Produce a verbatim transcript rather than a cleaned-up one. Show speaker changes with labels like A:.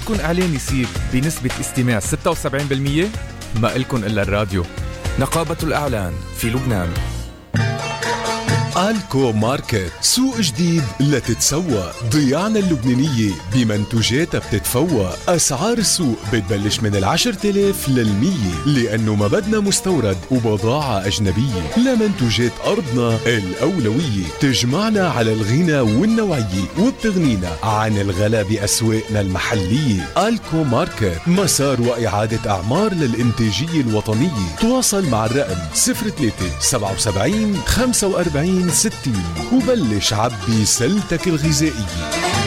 A: بدكن إعلان يصير بنسبة استماع ستة وسبعين بالمية؟ ما إلكن إلا الراديو.
B: نقابة الإعلان في لبنان.
C: آلكو ماركت، سوق جديد لتتسوق. ضياعنا اللبنانية بمنتوجاتها بتتفوق. أسعار السوق بتبلش من العشر تلاف للمية، لأنه ما بدنا مستورد وبضاعة أجنبية. لمنتوجات أرضنا الأولوية، تجمعنا على الغنى والنوعية وبتغنينا عن الغلا بأسواقنا المحلية. آلكو ماركت، مسار وإعادة أعمار للإنتاجية الوطنية. تواصل مع الرقم صفر ثلاثة سبعة وسبعين خمسة وأربعين ستين وبلش عبي سلتك الغذائية.